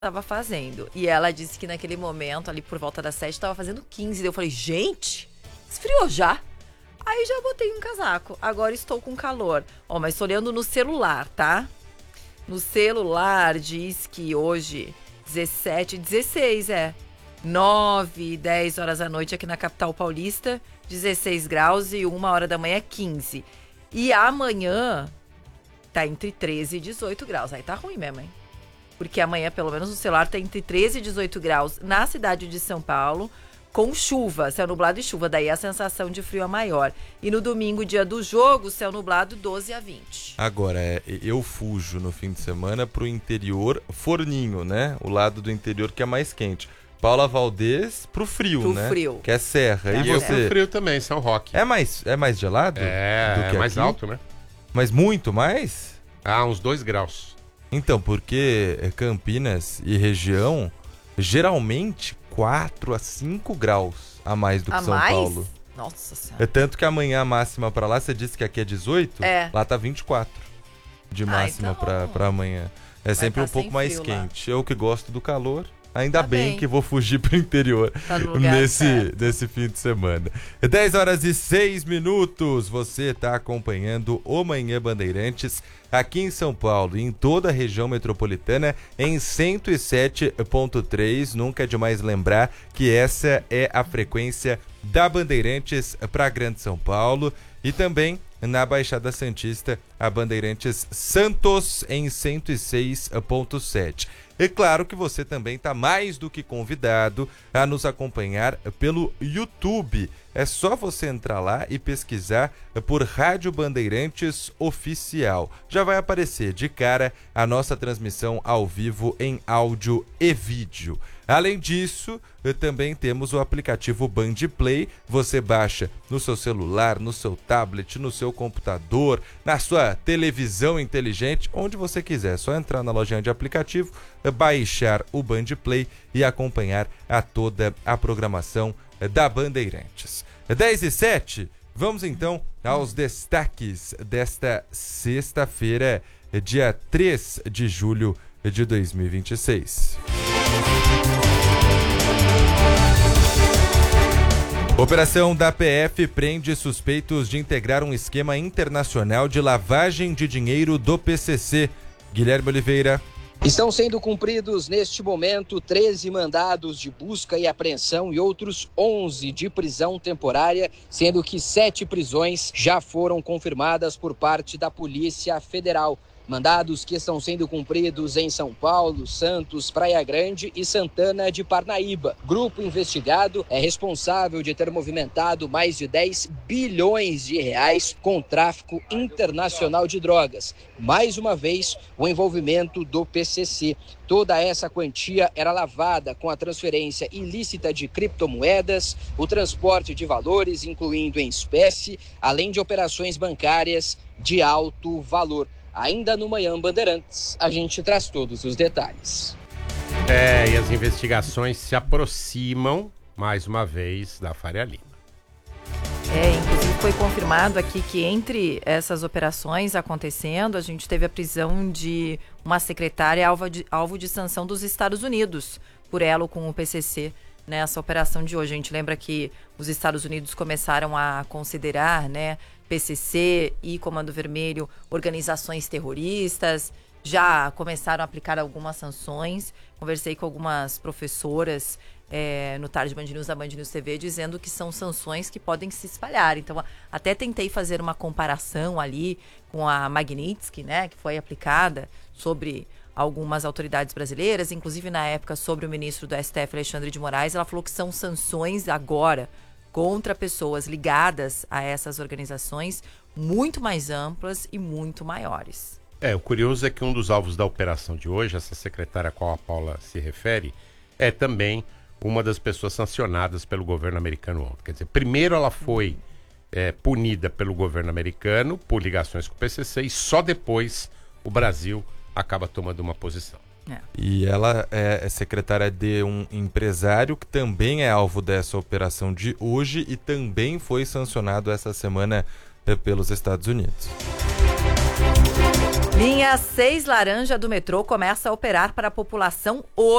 tava fazendo. E ela disse que naquele momento, ali por volta das 7, tava fazendo 15. Daí eu falei, gente, esfriou já? Aí já botei um casaco. Agora estou com calor. Ó, mas tô olhando no celular, tá? No celular diz que hoje, 17, 16, 9, 10 horas da noite aqui na capital paulista, 16 graus e 1 hora da manhã 15. E amanhã tá entre 13 e 18 graus. Aí tá ruim mesmo, hein? Porque amanhã, pelo menos no celular, tá entre 13 e 18 graus na cidade de São Paulo, com chuva, céu nublado e chuva. Daí a sensação de frio é maior. E no domingo, dia do jogo, céu nublado 12 a 20. Agora, eu fujo no fim de semana pro interior, Forninho, né? O lado do interior que é mais quente. Paula Valdez pro frio, né? Pro frio. Que é serra. E eu pro frio também, São Roque. É mais gelado? Do que mais aqui? Alto, né? Mas muito mais? Uns 2 graus. Então, porque Campinas e região, geralmente 4 a 5 graus a mais do que São Paulo. Nossa Senhora. É tanto que amanhã a máxima pra lá, você disse que aqui é 18? Lá tá 24 de máxima então... pra amanhã. É sempre um pouco mais quente. Eu que gosto do calor. Ainda bem que vou fugir pro interior nesse fim de semana. 10 horas e 6 minutos. Você está acompanhando o Manhã Bandeirantes aqui em São Paulo e em toda a região metropolitana em 107.3. Nunca é demais lembrar que essa é a frequência da Bandeirantes para Grande São Paulo e também na Baixada Santista, a Bandeirantes Santos em 106.7. É claro que você também está mais do que convidado a nos acompanhar pelo YouTube. É só você entrar lá e pesquisar por Rádio Bandeirantes Oficial. Já vai aparecer de cara a nossa transmissão ao vivo em áudio e vídeo. Além disso, também temos o aplicativo Band Play. Você baixa no seu celular, no seu tablet, no seu computador, na sua televisão inteligente, onde você quiser. É só entrar na lojinha de aplicativo, baixar o Band Play e acompanhar toda a programação da Bandeirantes. 10 e 7, vamos então aos destaques desta sexta-feira, dia 3 de julho de 2026. Operação da PF prende suspeitos de integrar um esquema internacional de lavagem de dinheiro do PCC. Guilherme Oliveira. Estão sendo cumpridos neste momento 13 mandados de busca e apreensão e outros 11 de prisão temporária, sendo que 7 prisões já foram confirmadas por parte da Polícia Federal. Mandados que estão sendo cumpridos em São Paulo, Santos, Praia Grande e Santana de Parnaíba. Grupo investigado é responsável de ter movimentado mais de 10 bilhões de reais com tráfico internacional de drogas. Mais uma vez, o envolvimento do PCC. Toda essa quantia era lavada com a transferência ilícita de criptomoedas, o transporte de valores, incluindo em espécie, além de operações bancárias de alto valor. Ainda no Manhã Bandeirantes, a gente traz todos os detalhes. E as investigações se aproximam, mais uma vez, da Faria Lima. Inclusive foi confirmado aqui que entre essas operações acontecendo, a gente teve a prisão de uma secretária alvo de sanção dos Estados Unidos, por elo com o PCC. Nessa operação de hoje, a gente lembra que os Estados Unidos começaram a considerar, PCC e Comando Vermelho organizações terroristas, já começaram a aplicar algumas sanções. Conversei com algumas professoras no Tarde Band News da Band News TV, dizendo que são sanções que podem se espalhar. Então, até tentei fazer uma comparação ali com a Magnitsky, que foi aplicada sobre algumas autoridades brasileiras, inclusive na época sobre o ministro do STF, Alexandre de Moraes. Ela falou que são sanções agora contra pessoas ligadas a essas organizações muito mais amplas e muito maiores. O curioso é que um dos alvos da operação de hoje, essa secretária a qual a Paula se refere, é também uma das pessoas sancionadas pelo governo americano ontem. Quer dizer, primeiro ela foi punida pelo governo americano por ligações com o PCC e só depois o Brasil acaba tomando uma posição. E ela é secretária de um empresário que também é alvo dessa operação de hoje e também foi sancionado essa semana pelos Estados Unidos. Linha 6 laranja do metrô começa a operar para a população hoje.